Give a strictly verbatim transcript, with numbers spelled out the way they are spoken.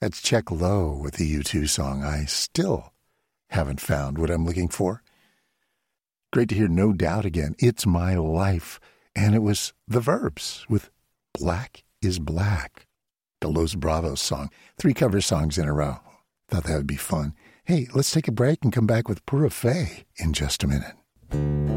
That's Check Low with the U two song. I still haven't found what I'm looking for. Great to hear No Doubt again. It's My Life. And it was The Verbs with Black is Black, the Los Bravos song. Three cover songs in a row. Thought that would be fun. Hey, let's take a break and come back with Pura Fé in just a minute.